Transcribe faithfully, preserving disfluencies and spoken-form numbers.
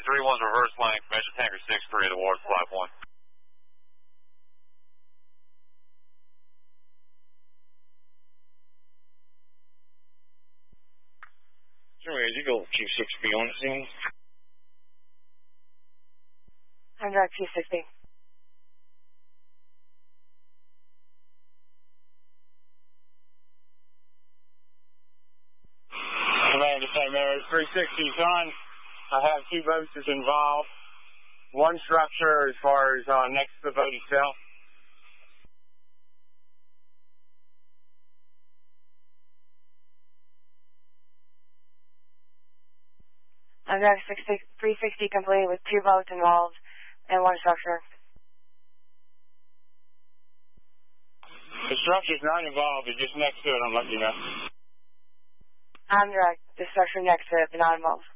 three one's reverse length, measure tanker six three, the water's five one. Sure, you go Q six B on the scene. I'm direct Q six B. Commander, Commander, three sixty's on. I have two boats that's involved. One structure as far as uh, next to the boat itself. I'm direct three sixty complete with two boats involved and one structure. The structure's not involved, it's just next to it, I'm letting you know. I'm direct, the structure next to it, but not involved.